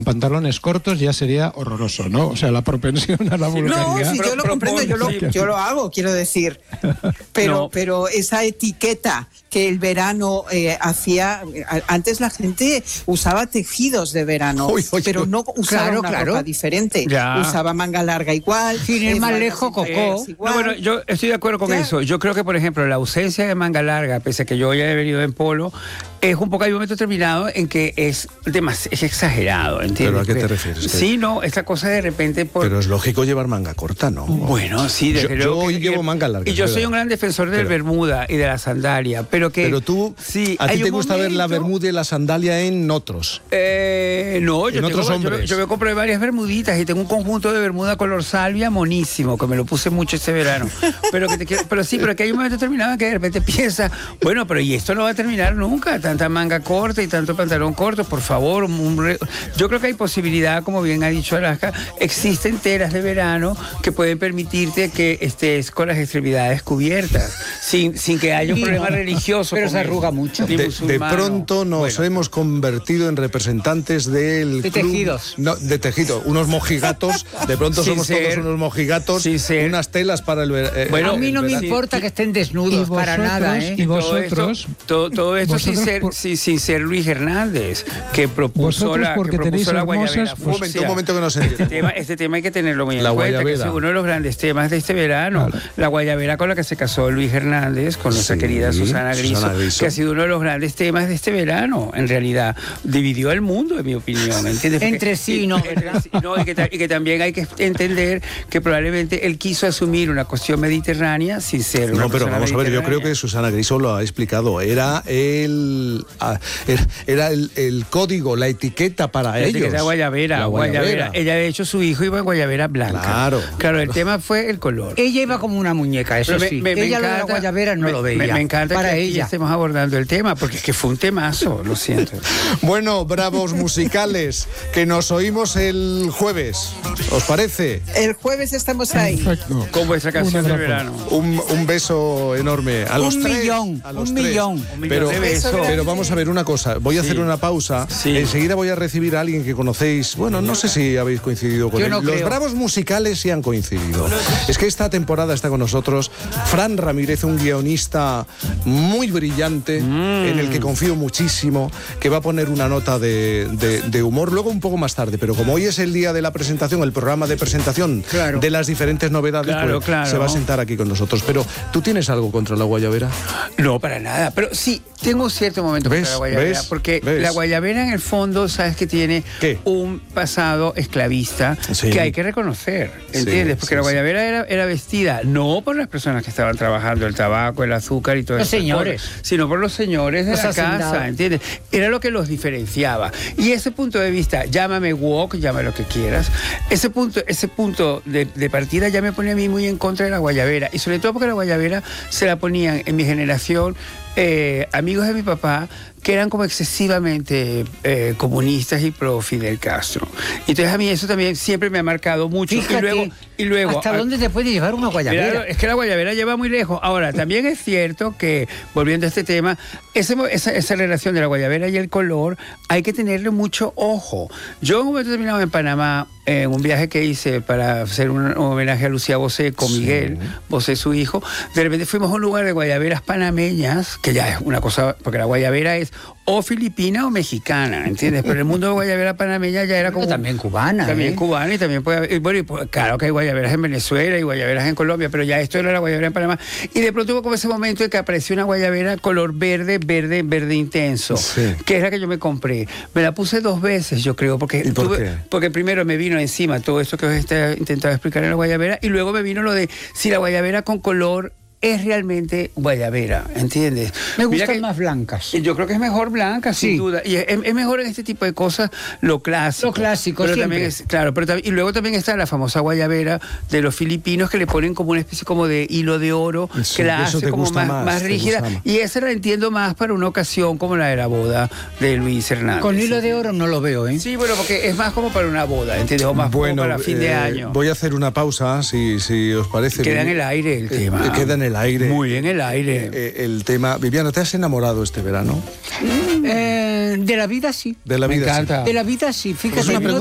pantalones cortos ya sería horroroso, ¿no? O sea, la propensión a la vulgaridad. No, si yo lo comprendo, yo lo hago, quiero decir. Pero esa etiqueta que el verano hacía, antes la gente usaba tejidos de verano, pero no usaba una ropa diferente. Ya. Usaba manga larga igual. Sin ir más lejos, Cocó. No, bueno, yo estoy de acuerdo con eso. Yo creo que, por ejemplo, la ausencia de manga larga, pese a que yo ya he venido en polo, es un poco, hay un momento determinado en que es exagerado, ¿entiendes? ¿Pero a qué te refieres? Sí, no, esta cosa de repente... Pero es lógico llevar manga corta, ¿no? Bueno, sí, desde luego. Yo hoy llevo manga larga. Y yo soy un gran defensor del bermuda y de la sandalia, pero tú, sí, a ti te gusta ver la bermuda y la sandalia en otros. No, yo me compré varias bermuditas y tengo un conjunto de bermuda color salvia monísimo, que me lo puse mucho este verano. pero que hay un momento determinado en que de repente piensas, bueno, pero y esto no va a terminar nunca, tanta manga corta y tanto pantalón corto, por favor. Yo creo que hay posibilidad, como bien ha dicho Alaska, existen telas de verano que pueden permitirte que estés con las extremidades cubiertas, sin que haya un problema religioso. Pero se arruga mucho. De pronto nos hemos convertido en representantes del de club, tejidos. No, de tejido, unos mojigatos. De pronto somos todos unos mojigatos, unas telas para el verano. Bueno, a mí no me importa que estén desnudos, para nada. Y vosotros... Todo esto sin ser Luis Hernández, que propuso la guayabera. Un momento que no se entiende. Este tema hay que tenerlo muy en cuenta, que es uno de los grandes temas de este verano. Claro. La guayabera con la que se casó Luis Hernández, con nuestra querida Susana Griso, que ha sido uno de los grandes temas de este verano. En realidad, dividió al mundo, en mi opinión. ¿Entiendes? Entre sí, ¿no? Y que también hay que entender que probablemente él quiso asumir una cuestión mediterránea sin ser una pero vamos a ver, yo creo que Susana Griso lo ha explicado. Era el código, la etiqueta para ellos. Etiqueta guayabera. Ella, de hecho, su hijo iba en guayabera blanca. Claro, el tema fue el color. Ella iba como una muñeca, eso sí. Ella lo de la guayabera no lo veía. Me encanta para que ella estemos abordando el tema, porque es que fue un temazo, lo siento. Bueno, bravos musicales, que nos oímos el jueves. ¿Os parece? El jueves estamos ahí. Perfecto. Con vuestra canción del verano. Un beso enorme. A los tres. Un millón. Pero vamos a ver una cosa. Voy a hacer una pausa. Enseguida voy a recibir a alguien que conocéis. Bueno, no sé si habéis coincidido con él. Los bravos musicales sí han coincidido. Es que esta temporada está con nosotros Fran Ramírez, un guionista muy brillante, en el que confío muchísimo, que va a poner una nota de humor luego un poco más tarde. Pero como hoy es el día de la presentación, el programa de presentación de las diferentes novedades, se va a sentar aquí con nosotros. Pero, ¿tú tienes algo contra la guayabera? No, para nada. Pero sí, tengo cierto momento contra la guayabera. Porque la guayabera, en el fondo, sabes que tiene un pasado esclavista que hay que reconocer, ¿entiendes? Porque la guayabera era vestida no por las personas que estaban trabajando el tabaco, el azúcar y todo eso. Los señores. Sino por los señores de la casa, ¿entiendes? Era lo que los diferenciaba. Y ese punto de vista, llámame woke, llámame lo que quieras, ese punto de partida ya me pone a mí muy en contra de la guayabera. Y sobre todo porque la guayabera se la ponían en mi generación amigos de mi papá que eran como excesivamente comunistas y pro Fidel Castro. Entonces a mí eso también siempre me ha marcado mucho. Fíjate, y luego ¿hasta dónde te puede llevar una guayabera? Mira, es que la guayabera lleva muy lejos. Ahora, también es cierto que, volviendo a este tema, esa relación de la guayabera y el color hay que tenerle mucho ojo. Yo en un momento determinado en Panamá, en un viaje que hice para hacer un homenaje a Lucía Bosé con Miguel Bosé, su hijo, de repente fuimos a un lugar de guayaberas panameñas, que ya es una cosa, porque la guayabera es o filipina o mexicana, ¿entiendes? Pero el mundo de guayabera panameña ya era como... También cubana. También cubana y también puede... Bueno, claro que hay guayaberas en Venezuela y guayaberas en Colombia, pero ya esto era la guayabera en Panamá. Y de pronto hubo como ese momento en que apareció una guayabera color verde intenso, que es la que yo me compré. Me la puse 2 veces, yo creo, porque... ¿Y por qué? Porque primero me vino encima todo esto que os he intentado explicar en la guayabera, y luego me vino lo de si la guayabera con color es realmente guayabera, ¿entiendes? Me gustan más blancas. Yo creo que es mejor blanca, sin duda. Y es mejor en este tipo de cosas lo clásico. Lo clásico, pero siempre. También es, claro, pero y luego también está la famosa guayabera de los filipinos, que le ponen como una especie como de hilo de oro, que la hace como más rígida. Y esa la entiendo más para una ocasión como la de la boda de Luis Hernández. Con hilo de oro no lo veo, ¿eh? Sí, bueno, porque es más como para una boda, ¿entiendes? O más como para fin de año. Voy a hacer una pausa, si os parece. Queda en el aire el tema. Queda en el aire. Muy en el aire. El tema. Viviana, ¿te has enamorado este verano? De la vida sí. De la vida me encanta. De la vida sí. Fíjate,